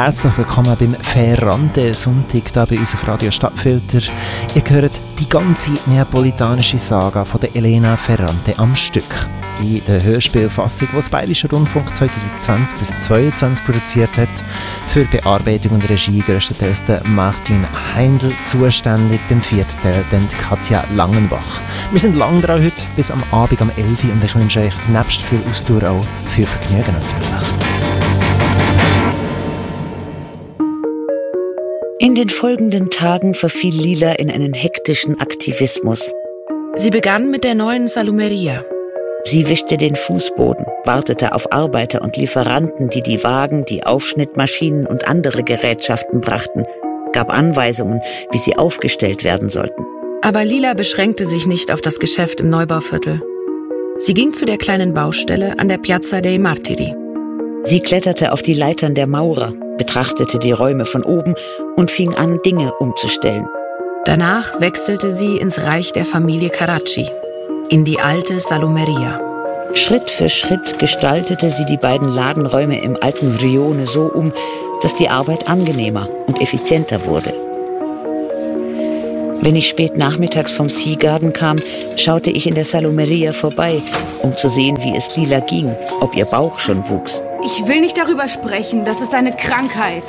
herzlich willkommen beim Ferrante-Sonntag hier bei uns auf Radio Stadtfilter. Ihr hört die ganze neapolitanische Saga von der Elena Ferrante am Stück. In der Hörspielfassung, die das Bayerische Rundfunk 2020 bis 2022 produziert hat. Für Bearbeitung und Regie grösstenteils der Martin Heindl, zuständig beim 4. Teil dann Katja Langenbach. Wir sind lang dran heute, bis am Abend um 11 Uhr und ich wünsche euch nebst viel Ausdauer auch viel Vergnügen natürlich. In den folgenden Tagen verfiel Lila in einen hektischen Aktivismus. Sie begann mit der neuen Salumeria. Sie wischte den Fußboden, wartete auf Arbeiter und Lieferanten, die die Wagen, die Aufschnittmaschinen und andere Gerätschaften brachten, gab Anweisungen, wie sie aufgestellt werden sollten. Aber Lila beschränkte sich nicht auf das Geschäft im Neubauviertel. Sie ging zu der kleinen Baustelle an der Piazza dei Martiri. Sie kletterte auf die Leitern der Maurer, betrachtete die Räume von oben und fing an, Dinge umzustellen. Danach wechselte sie ins Reich der Familie Carracci, in die alte Salumeria. Schritt für Schritt gestaltete sie die beiden Ladenräume im alten Rione so um, dass die Arbeit angenehmer und effizienter wurde. Wenn ich spät nachmittags vom Sea Garden kam, schaute ich in der Salumeria vorbei, um zu sehen, wie es Lila ging, ob ihr Bauch schon wuchs. Ich will nicht darüber sprechen, das ist eine Krankheit.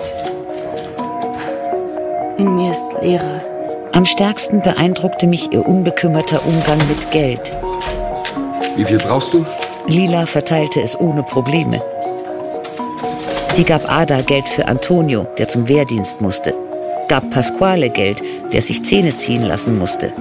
In mir ist Leere. Am stärksten beeindruckte mich ihr unbekümmerter Umgang mit Geld. Wie viel brauchst du? Lila verteilte es ohne Probleme. Sie gab Ada Geld für Antonio, der zum Wehrdienst musste. Gab Pasquale Geld, der sich Zähne ziehen lassen musste.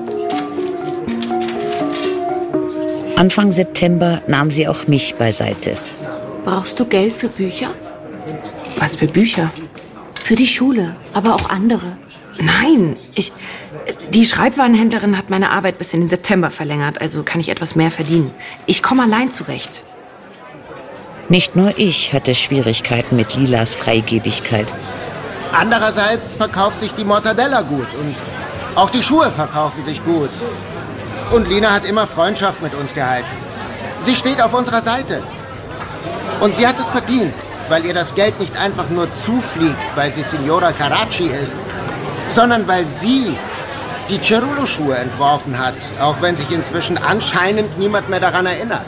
Anfang September nahm sie auch mich beiseite. Brauchst du Geld für Bücher? Was für Bücher? Für die Schule, aber auch andere. Nein, die Schreibwarenhändlerin hat meine Arbeit bis in den September verlängert, also kann ich etwas mehr verdienen. Ich komme allein zurecht. Nicht nur ich hatte Schwierigkeiten mit Lilas Freigebigkeit. Andererseits verkauft sich die Mortadella gut und auch die Schuhe verkaufen sich gut. Und Lina hat immer Freundschaft mit uns gehalten. Sie steht auf unserer Seite. Und sie hat es verdient, weil ihr das Geld nicht einfach nur zufliegt, weil sie Signora Carracci ist, sondern weil sie die Cerullo-Schuhe entworfen hat, auch wenn sich inzwischen anscheinend niemand mehr daran erinnert.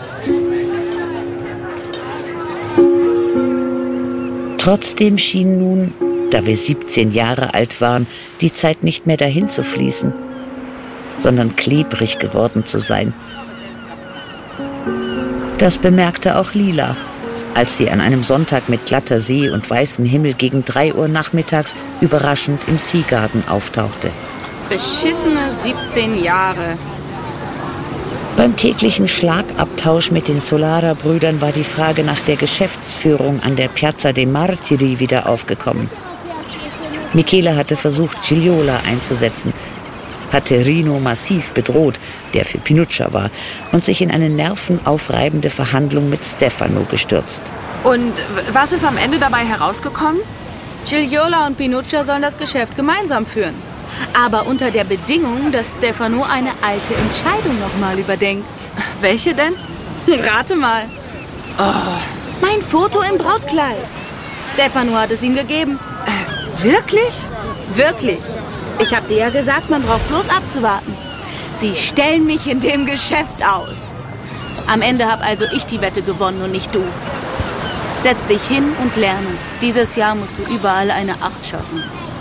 Trotzdem schien nun, da wir 17 Jahre alt waren, die Zeit nicht mehr dahin zu fließen, sondern klebrig geworden zu sein. Das bemerkte auch Lila, als sie an einem Sonntag mit glatter See und weißem Himmel gegen 3 Uhr nachmittags überraschend im Sea Garden auftauchte. Beschissene 17 Jahre. Beim täglichen Schlagabtausch mit den Solara-Brüdern war die Frage nach der Geschäftsführung an der Piazza dei Martiri wieder aufgekommen. Michela hatte versucht, Gigliola einzusetzen, hatte Rino massiv bedroht, der für Pinuccia war, und sich in eine nervenaufreibende Verhandlung mit Stefano gestürzt. Und was ist am Ende dabei herausgekommen? Gigliola und Pinuccia sollen das Geschäft gemeinsam führen. Aber unter der Bedingung, dass Stefano eine alte Entscheidung nochmal überdenkt. Welche denn? Rate mal. Oh. Mein Foto im Brautkleid. Stefano hat es ihm gegeben. Wirklich? Wirklich. Ich hab dir ja gesagt, man braucht bloß abzuwarten. Sie stellen mich in dem Geschäft aus. Am Ende hab also ich die Wette gewonnen und nicht du. Setz dich hin und lerne. Dieses Jahr musst du überall eine 8 schaffen.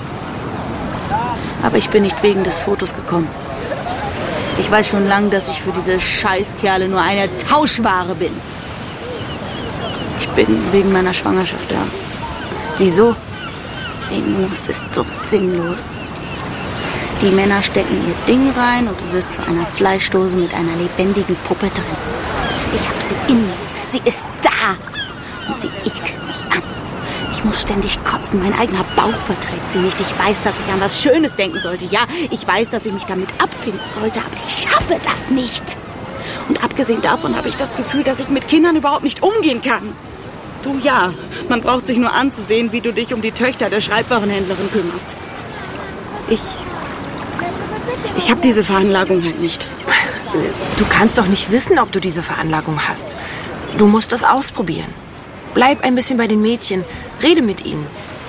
Aber ich bin nicht wegen des Fotos gekommen. Ich weiß schon lange, dass ich für diese Scheißkerle nur eine Tauschware bin. Ich bin wegen meiner Schwangerschaft da. Wieso? Die Nuss ist so sinnlos. Die Männer stecken ihr Ding rein und du wirst zu einer Fleischdose mit einer lebendigen Puppe drin. Ich hab sie in mir. Sie ist da. Und sie ekelt mich an. Ich muss ständig kotzen. Mein eigener Bauch verträgt sie nicht. Ich weiß, dass ich an was Schönes denken sollte. Ja, ich weiß, dass ich mich damit abfinden sollte. Aber ich schaffe das nicht. Und abgesehen davon habe ich das Gefühl, dass ich mit Kindern überhaupt nicht umgehen kann. Du ja, man braucht sich nur anzusehen, wie du dich um die Töchter der Schreibwarenhändlerin kümmerst. Ich habe diese Veranlagung halt nicht. Du kannst doch nicht wissen, ob du diese Veranlagung hast. Du musst das ausprobieren. Bleib ein bisschen bei den Mädchen, rede mit ihnen.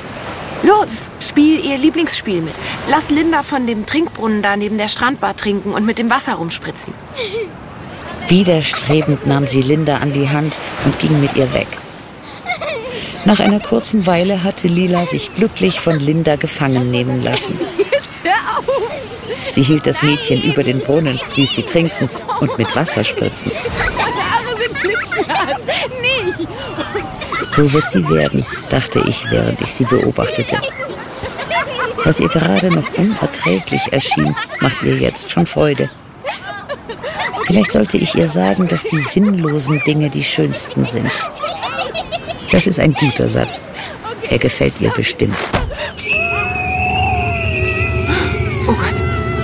Los, spiel ihr Lieblingsspiel mit. Lass Linda von dem Trinkbrunnen da neben der Strandbar trinken und mit dem Wasser rumspritzen. Widerstrebend nahm sie Linda an die Hand und ging mit ihr weg. Nach einer kurzen Weile hatte Lila sich glücklich von Linda gefangen nehmen lassen. Jetzt hör auf! Sie hielt das Mädchen über den Brunnen, ließ sie trinken und mit Wasser spritzen. Deine Haare sind klitschnass. Nicht! So wird sie werden, dachte ich, während ich sie beobachtete. Was ihr gerade noch unerträglich erschien, macht ihr jetzt schon Freude. Vielleicht sollte ich ihr sagen, dass die sinnlosen Dinge die schönsten sind. Das ist ein guter Satz. Er gefällt ihr bestimmt. Oh Gott.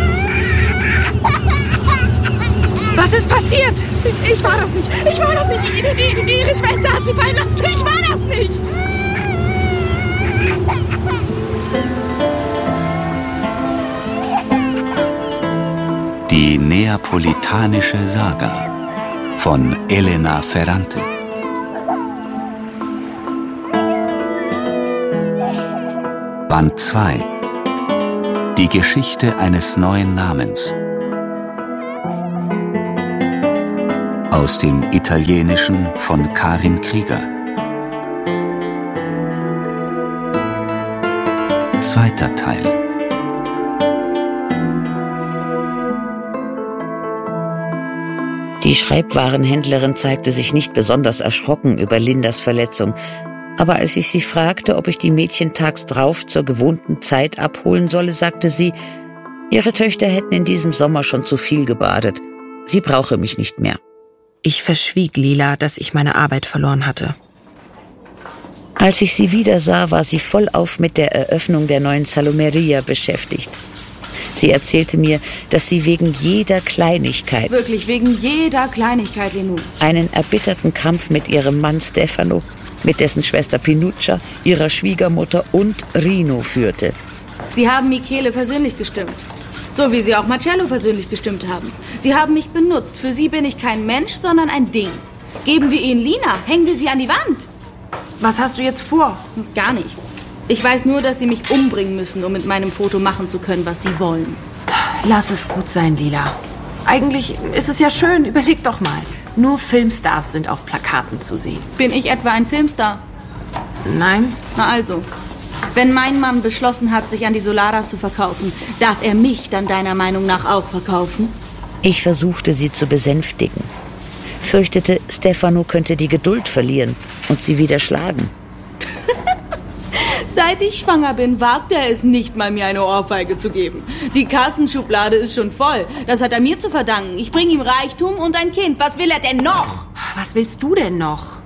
Was ist passiert? Ich war das nicht. Ich war das nicht. Ihre Schwester hat sie fallen lassen. Ich war das nicht. Die Neapolitanische Saga von Elena Ferrante. Band 2. Die Geschichte eines neuen Namens. Aus dem Italienischen von Karin Krieger. Zweiter Teil. Die Schreibwarenhändlerin zeigte sich nicht besonders erschrocken über Lindas Verletzung. Aber als ich sie fragte, ob ich die Mädchen tags drauf zur gewohnten Zeit abholen solle, sagte sie, ihre Töchter hätten in diesem Sommer schon zu viel gebadet. Sie brauche mich nicht mehr. Ich verschwieg Lila, dass ich meine Arbeit verloren hatte. Als ich sie wieder sah, war sie vollauf mit der Eröffnung der neuen Salomeria beschäftigt. Sie erzählte mir, dass sie wegen jeder Kleinigkeit, Wirklich, wegen jeder Kleinigkeit, Lenu, einen erbitterten Kampf mit ihrem Mann Stefano, mit dessen Schwester Pinuccia, ihrer Schwiegermutter und Rino führte. Sie haben Michele persönlich gestimmt. So wie Sie auch Marcello persönlich gestimmt haben. Sie haben mich benutzt. Für Sie bin ich kein Mensch, sondern ein Ding. Geben wir Ihnen Lina, hängen wir sie an die Wand. Was hast du jetzt vor? Gar nichts. Ich weiß nur, dass Sie mich umbringen müssen, um mit meinem Foto machen zu können, was Sie wollen. Lass es gut sein, Lila. Eigentlich ist es ja schön, überleg doch mal. Nur Filmstars sind auf Plakaten zu sehen. Bin ich etwa ein Filmstar? Nein? Na also. Wenn mein Mann beschlossen hat, sich an die Solaras zu verkaufen, darf er mich dann deiner Meinung nach auch verkaufen? Ich versuchte, sie zu besänftigen. Fürchtete, Stefano könnte die Geduld verlieren und sie wieder schlagen. Seit ich schwanger bin, wagt er es nicht mal, mir eine Ohrfeige zu geben. Die Kassenschublade ist schon voll. Das hat er mir zu verdanken. Ich bringe ihm Reichtum und ein Kind. Was will er denn noch? Was willst du denn noch?